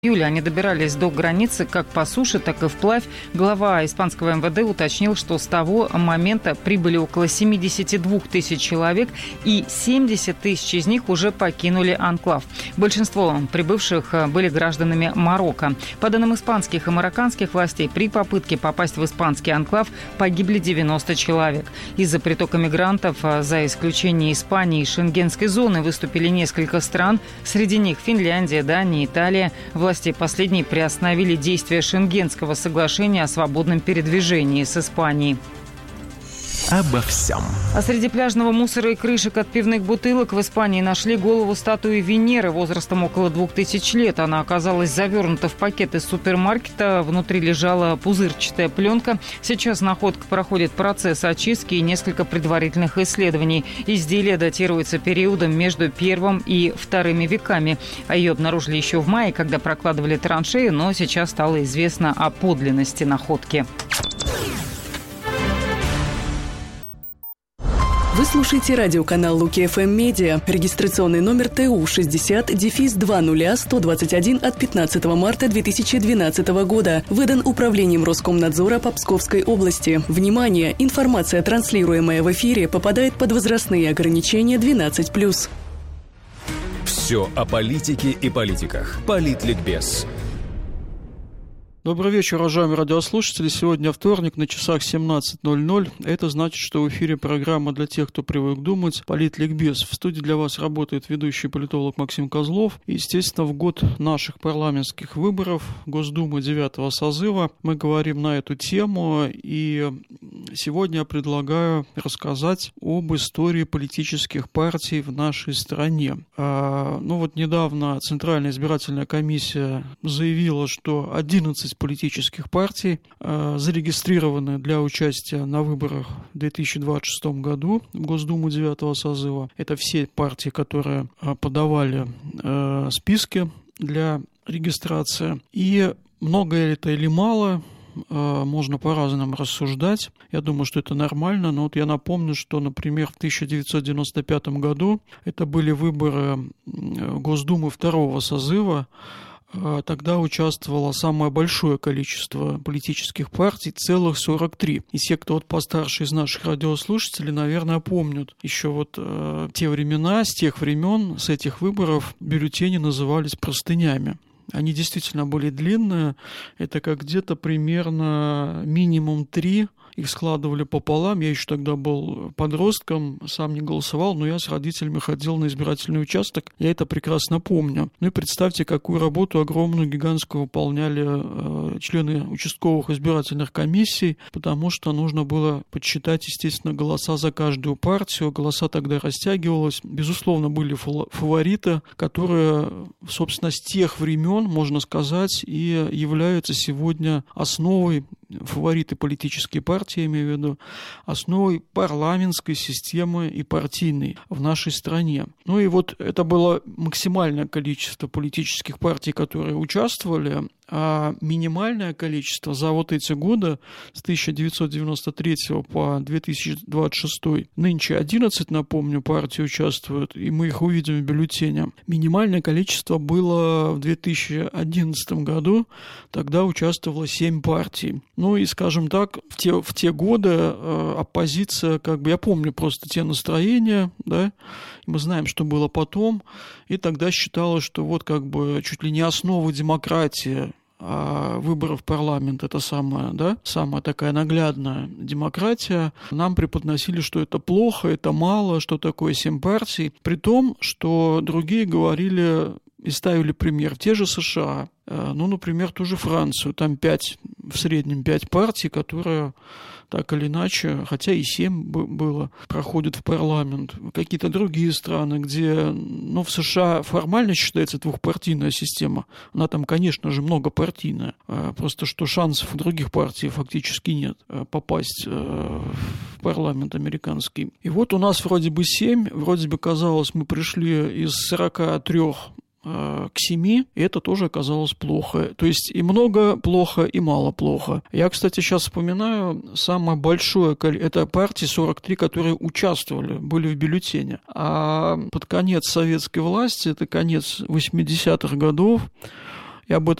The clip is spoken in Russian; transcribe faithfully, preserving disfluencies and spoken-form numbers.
июля они добирались до границы как по суше, так и вплавь. Глава испанского эм вэ дэ уточнил, что с того момента прибыли около семьдесят два тысяч человек, и семьдесят тысяч из них уже покинули анклав. Большинство прибывших были гражданами Марокко. По данным испанских и марокканских властей, при попытке попасть в испанский анклав погибли девяносто человек. Из-за притока мигрантов, за исключением Испании и шенгенской зоны, выступили несколько стран. Среди них Финляндия, Дания, Италия. Власти последней приостановили действие Шенгенского соглашения о свободном передвижении с Испанией. Обо всем. А среди пляжного мусора и крышек от пивных бутылок в Испании нашли голову статуи Венеры возрастом около двух тысяч лет. Она оказалась завернута в пакет из супермаркета. Внутри лежала пузырчатая пленка. Сейчас находка проходит процесс очистки и несколько предварительных исследований. Изделие датируется периодом между первым и вторыми веками. А ее обнаружили еще в мае, когда прокладывали траншеи, но сейчас стало известно о подлинности находки. Вы слушаете радиоканал Луки эф эм Медиа. Регистрационный номер тэ у шестьдесят два ноль сто двадцать один от пятнадцатого марта две тысячи двенадцатого года. Выдан Управлением Роскомнадзора по Псковской области. Внимание! Информация, транслируемая в эфире, попадает под возрастные ограничения двенадцать плюс. Все о политике и политиках. Политликбез. Добрый вечер, уважаемые радиослушатели. Сегодня вторник, на часах семнадцать ноль ноль. Это значит, что в эфире программа для тех, кто привык думать, «Политликбез». В студии для вас работает ведущий политолог Максим Козлов. И, естественно, в год наших парламентских выборов, Госдумы девятого созыва, мы говорим на эту тему. И сегодня я предлагаю рассказать об истории политических партий в нашей стране. А, ну вот недавно Центральная избирательная комиссия заявила, что одиннадцать политических партий э, зарегистрированы для участия на выборах в две тысячи двадцать шестом году в Госдуму девятого созыва. Это все партии, которые э, подавали э, списки для регистрации. И много это или мало, э, можно по-разному рассуждать. Я думаю, что это нормально. Но вот я напомню, что, например, в тысяча девятьсот девяносто пятом году это были выборы Госдумы второго созыва. Тогда участвовало самое большое количество политических партий, целых сорок три. И те, кто вот постарше из наших радиослушателей, наверное, помнят еще вот э, те времена, с тех времен, с этих выборов бюллетени назывались простынями. Они действительно были длинные, это как где-то примерно минимум три. Их складывали пополам. Я еще тогда был подростком, сам не голосовал, но я с родителями ходил на избирательный участок. Я это прекрасно помню. Ну и представьте, какую работу огромную, гигантскую выполняли э, члены участковых избирательных комиссий, потому что нужно было подсчитать, естественно, голоса за каждую партию. Голоса тогда растягивалось. Безусловно, были фавориты, которые, собственно, с тех времен, можно сказать, и являются сегодня основой, фавориты политические партии, я имею в виду, основой парламентской системы и партийной в нашей стране. Ну и вот это было максимальное количество политических партий, которые участвовали, а минимальное количество за вот эти годы с тысяча девятьсот девяносто третьего по две тысячи двадцать шестой, нынче одиннадцать, напомню, партий участвуют, и мы их увидим в бюллетене. Минимальное количество было в две тысячи одиннадцатом году, тогда участвовало семь партий. Ну и, скажем так, в те, в те годы э, оппозиция, как бы, я помню просто те настроения, да, мы знаем, что было потом, и тогда считалось, что вот как бы чуть ли не основа демократии, а выборов в парламент — это самая, да, самая такая наглядная демократия. Нам преподносили, что это плохо, это мало, что такое семь партий, при том, что другие говорили и ставили пример те же США, ну, например, ту же Францию, там пять, в среднем пять партий, которые так или иначе, хотя и семь было, проходят в парламент. Какие-то другие страны, где, ну, в США формально считается двухпартийная система, она там, конечно же, многопартийная, просто что шансов у других партий фактически нет попасть в парламент американский. И вот у нас вроде бы семь, вроде бы казалось, мы пришли из сорока трёх к семи, и это тоже оказалось плохо. То есть и много плохо, и мало плохо. Я, кстати, сейчас вспоминаю, самое большое, это партии сорок три, которые участвовали, были в бюллетене. А под конец советской власти, это конец восьмидесятых годов, И об этом